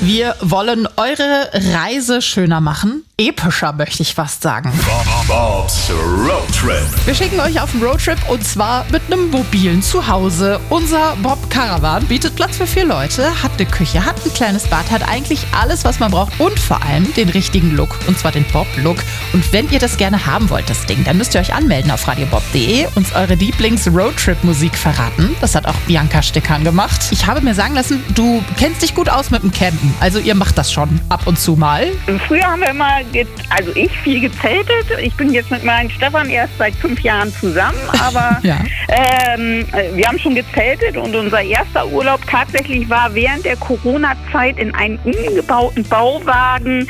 Wir wollen eure Reise schöner machen. Epischer, möchte ich fast sagen. Bob's Road Trip. Wir schicken euch auf einen Roadtrip und zwar mit einem mobilen Zuhause. Unser Bob Caravan bietet Platz für 4 Leute, hat eine Küche, hat ein kleines Bad, hat eigentlich alles, was man braucht und vor allem den richtigen Look, und zwar den Bob-Look. Und wenn ihr das gerne haben wollt, das Ding, dann müsst ihr euch anmelden auf radiobob.de, uns eure Lieblings-Roadtrip-Musik verraten. Das hat auch Bianca Stickern gemacht. Ich habe mir sagen lassen, du kennst dich gut aus mit dem Campen. Also ihr macht das schon ab und zu mal. Früher haben wir immer, also ich, viel gezeltet. Ich bin jetzt mit meinem Stefan erst seit 5 Jahren zusammen, aber Ja. Wir haben schon gezeltet und unser erster Urlaub tatsächlich war während der Corona-Zeit in einem umgebauten Bauwagen,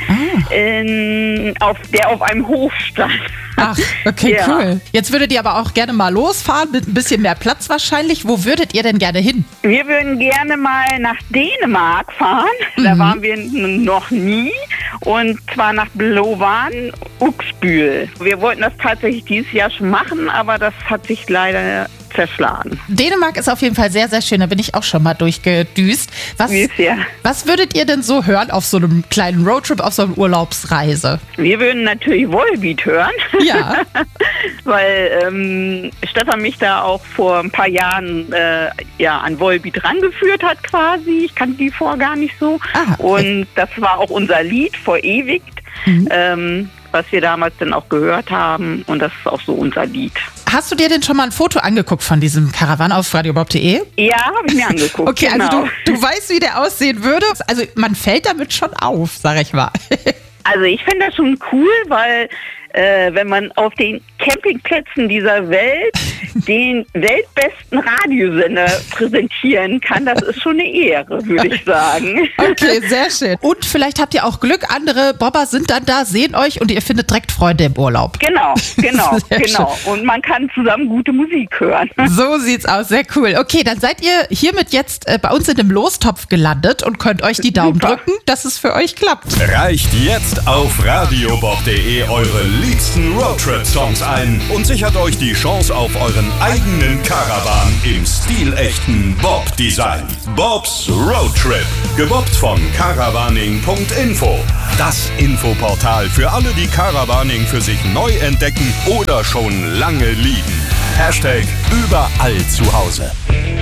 der auf einem Hof stand. Ach, okay, Ja. cool. Jetzt würdet ihr aber auch gerne mal losfahren, mit ein bisschen mehr Platz wahrscheinlich. Wo würdet ihr denn gerne hin? Wir würden gerne mal nach Dänemark fahren. Da waren wir noch nie. Und zwar nach Blovan, Uxbül. Wir wollten das tatsächlich dieses Jahr schon machen, aber das hat sich leider zerschlagen. Dänemark ist auf jeden Fall sehr, sehr schön. Da bin ich auch schon mal durchgedüst. Ja. Was würdet ihr denn so hören auf so einem kleinen Roadtrip, auf so einer Urlaubsreise? Wir würden natürlich Volbeat hören, Ja. weil Stefan mich da auch vor ein paar Jahren an Volbeat rangeführt hat quasi. Ich kannte die vorher gar nicht so. Ah, okay. Und das war auch unser Lied, Verewigt, was wir damals dann auch gehört haben. Und das ist auch so unser Lied. Hast du dir denn schon mal ein Foto angeguckt von diesem Caravan auf radiobob.de? Ja, habe ich mir angeguckt. Okay, genau. also du weißt, wie der aussehen würde. Also man fällt damit schon auf, sag ich mal. Also ich finde das schon cool, weil wenn man auf den Campingplätzen dieser Welt den weltbesten Radiosender präsentieren kann, das ist schon eine Ehre, würde ich sagen. Okay, sehr schön. Und vielleicht habt ihr auch Glück, andere Bobber sind dann da, sehen euch und ihr findet direkt Freunde im Urlaub. Genau. Sehr Und man kann zusammen gute Musik hören. So sieht's aus, sehr cool. Okay, dann seid ihr hiermit jetzt bei uns in dem Lostopf gelandet und könnt euch die Daumen Super. drücken, dass es für euch klappt. Reicht jetzt auf radiobob.de eure liebsten Roadtrip-Songs ein und sichert euch die Chance auf euren eigenen Caravan im stilechten Bob-Design. Bob's Road Trip, gebobbt von caravaning.info. Das Infoportal für alle, die Caravaning für sich neu entdecken oder schon lange lieben. #überall zu Hause.